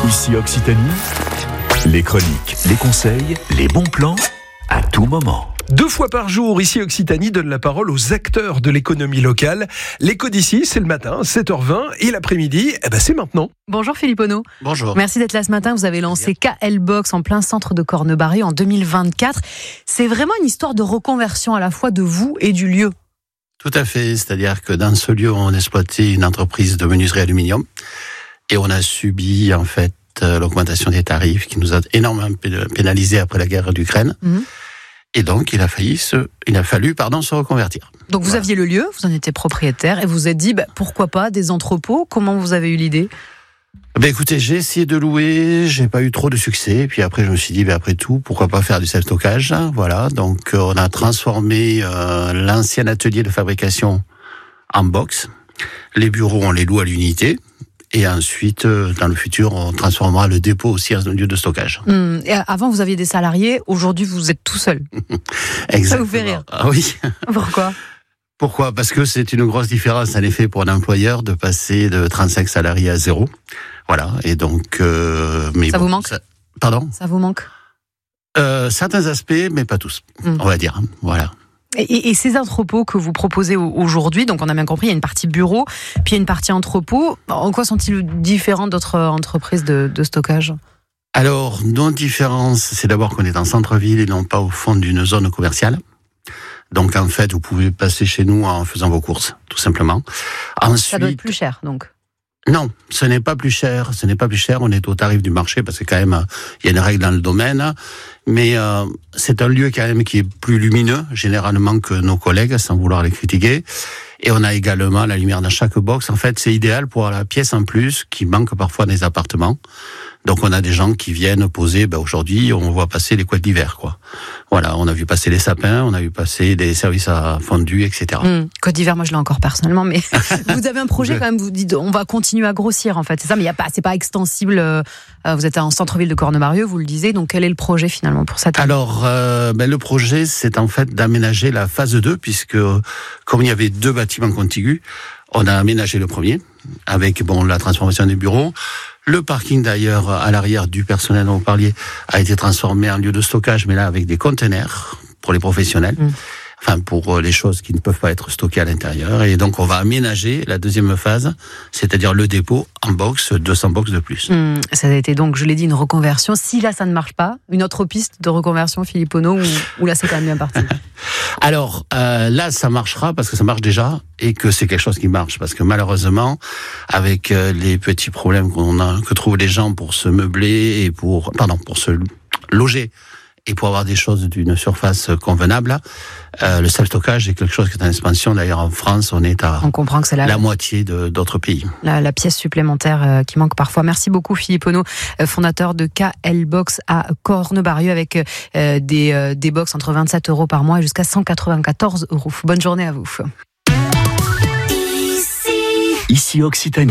Ici Occitanie, les chroniques, les conseils, les bons plans, à tout moment. 2 fois par jour, ici Occitanie donne la parole aux acteurs de l'économie locale. L'écho d'ici, c'est le matin, 7h20, et l'après-midi, c'est maintenant. Bonjour Philippe Ono. Bonjour. Merci d'être là ce matin. Vous avez lancé KL Box en plein centre de Cornebarieux en 2024. C'est vraiment une histoire de reconversion à la fois de vous et du lieu. Tout à fait, c'est-à-dire que dans ce lieu, on exploitait une entreprise de menuiserie aluminium et on a subi en fait l'augmentation des tarifs qui nous a énormément pénalisé après la guerre d'Ukraine. Et donc, il a fallu se reconvertir. Donc, vous aviez le lieu, vous en étiez propriétaire, et vous vous êtes dit, pourquoi pas des entrepôts ? Comment vous avez eu l'idée ? Écoutez, j'ai essayé de louer, j'ai pas eu trop de succès. Puis après, je me suis dit, après tout, pourquoi pas faire du self-stockage ? Voilà. Donc, on a transformé l'ancien atelier de fabrication en box. Les bureaux, on les loue à l'unité. Et ensuite, dans le futur, on transformera le dépôt aussi en un lieu de stockage. Et avant, vous aviez des salariés. Aujourd'hui, vous êtes tout seul. Exactement. Ça vous fait rire ? Ah oui. Pourquoi ? Parce que c'est une grosse différence, en effet, pour un employeur de passer de 35 salariés à 0. Voilà. Et donc, ça vous manque ? Pardon ? Ça vous manque ? Certains aspects, mais pas tous. On va dire. Voilà. Et ces entrepôts que vous proposez aujourd'hui, donc on a bien compris, il y a une partie bureau, puis il y a une partie entrepôt. En quoi sont-ils différents d'autres entreprises de stockage ? Alors, nos différences, c'est d'abord qu'on est en centre-ville et non pas au fond d'une zone commerciale. Donc, en fait, vous pouvez passer chez nous en faisant vos courses, tout simplement. Ensuite, ça doit être plus cher, donc. Non, ce n'est pas plus cher. On est au tarif du marché parce que quand même, il y a une règle dans le domaine. Mais c'est un lieu quand même qui est plus lumineux, généralement, que nos collègues, sans vouloir les critiquer. Et on a également la lumière dans chaque box. En fait, c'est idéal pour la pièce en plus qui manque parfois des appartements. Donc, on a des gens qui viennent poser, aujourd'hui, on voit passer les couettes d'hiver, quoi. Voilà, on a vu passer les sapins, on a vu passer des services à fondu, etc. Côte d'hiver, moi, je l'ai encore personnellement, mais vous avez un projet quand même, vous dites, on va continuer à grossir, en fait, c'est ça, mais c'est pas extensible. Vous êtes en centre-ville de Cornebarieux, vous le disiez, donc quel est le projet finalement pour cette année ? Alors, le projet, c'est en fait d'aménager la phase 2, puisque comme il y avait 2 bâtiments contigus, on a aménagé le premier, avec la transformation des bureaux. Le parking d'ailleurs à l'arrière du personnel dont vous parliez a été transformé en lieu de stockage, mais là avec des containers pour les professionnels. Enfin, pour les choses qui ne peuvent pas être stockées à l'intérieur. Et donc, on va aménager la deuxième phase, c'est-à-dire le dépôt en box, 200 box de plus. Ça a été donc, je l'ai dit, une reconversion. Si là, ça ne marche pas, une autre piste de reconversion, Philippe Ono, ou là, c'est quand même bien parti ? Alors, là, ça marchera parce que ça marche déjà et que c'est quelque chose qui marche. Parce que malheureusement, avec les petits problèmes que trouvent les gens pour se meubler et pour se loger, et pour avoir des choses d'une surface convenable, le self-stockage est quelque chose qui est en expansion. D'ailleurs, en France, on comprend que c'est la moitié d'autres pays. La pièce supplémentaire qui manque parfois. Merci beaucoup, Philippe Ono, fondateur de KL Box à Cornebarieux, avec des box entre 27 € par mois et jusqu'à 194 €. Bonne journée à vous. Ici Occitanie.